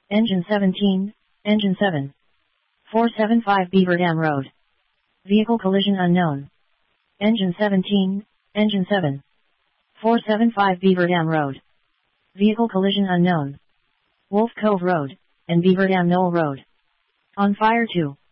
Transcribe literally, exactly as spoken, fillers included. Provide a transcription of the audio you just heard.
Engine seventeen, Engine seven. four seventy-five Beaver Dam Road. Vehicle collision unknown. Engine seventeen, Engine seven. four seventy-five Beaver Dam Road. Vehicle collision unknown. Wolf Cove Road, and Beaver Dam Knoll Road. On fire two.